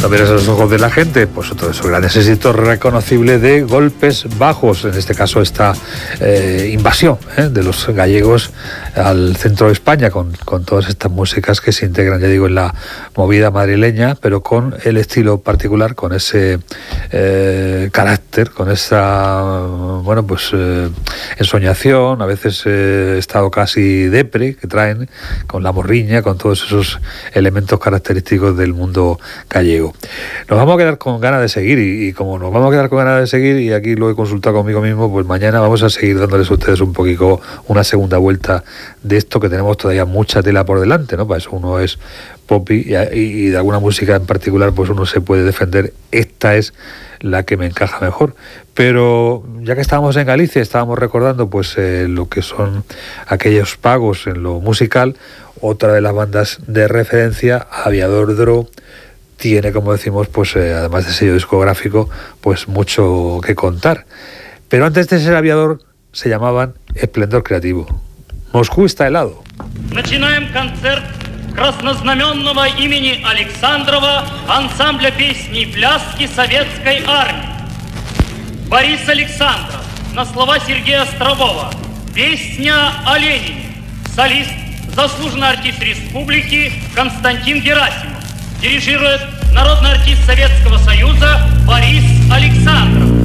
No miras a los ojos de la gente, pues otro de esos grandes éxitos reconocibles de Golpes Bajos, en este caso esta invasión de los gallegos al centro de España con todas estas músicas que se integran, ya digo, en la movida madrileña, pero con el estilo particular, con ese carácter, con esa, bueno, pues ensoñación, a veces estado casi depre que traen, con la morriña, con todos esos elementos característicos del mundo gallego. Nos vamos a quedar con ganas de seguir y como nos vamos a quedar con ganas de seguir, y aquí lo he consultado conmigo mismo, pues mañana vamos a seguir dándoles a ustedes un poquito una segunda vuelta de esto, que tenemos todavía mucha tela por delante, ¿no? Para eso uno es popi y de alguna música en particular pues uno se puede defender. Esta es la que me encaja mejor. Pero ya que estábamos en Galicia, estábamos recordando pues lo que son aquellos pagos en lo musical. Otra de las bandas de referencia, Aviador Dro, tiene, como decimos, pues además de sello discográfico, pues mucho que contar. Pero antes de ser Aviador se llamaban Esplendor Creativo. Moscú está helado. Начинаем концерт краснознаменного имени Александрова ансамбля песни и пляски Советской армии. Борис Александров на слова Сергея Острового. Песня о Ленине. Солист, заслуженный артист республики Константин Герасимов. Дирижирует народный артист Советского Союза Борис Александров.